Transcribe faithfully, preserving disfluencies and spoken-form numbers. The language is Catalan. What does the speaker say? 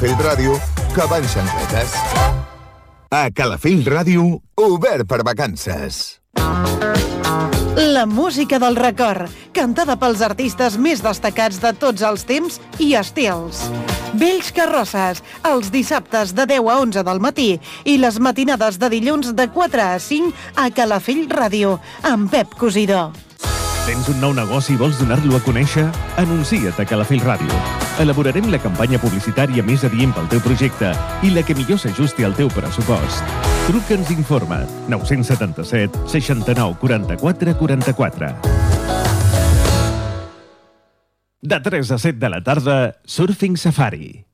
Calafell Ràdio, que van xancletes. A Calafell Ràdio, obert per vacances. La música del record, cantada pels artistes més destacats de tots els temps i estils. Vells Carrosses, els dissabtes de deu a onze del matí i les matinades de dilluns de quatre a cinc a Calafell Ràdio, amb Pep Cosidó. Tens un nou negoci i vols donar-lo a conèixer? Anuncia't a Calafell Ràdio. Elaborarem la campanya publicitària més adient pel teu projecte i la que millor s'ajusti al teu pressupost. Truca'ns i informa't. nou set set, seixanta-nou, quaranta-quatre, quaranta-quatre. De tres a set de la tarda, Surfing Safari.